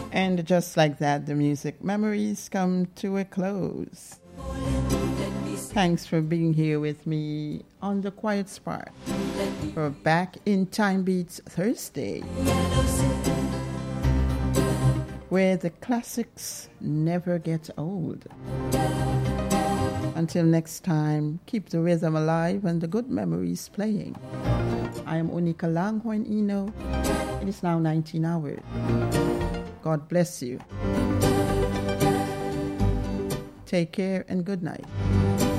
And just like that, the music memories come to a close. Thanks for being here with me on The Quiet Spark for Back in Time Beats Thursday, where the classics never get old. Until next time, keep the rhythm alive and the good memories playing. I am Onika Langhorne Eno. It is now 19 hours. God bless you. Take care and good night.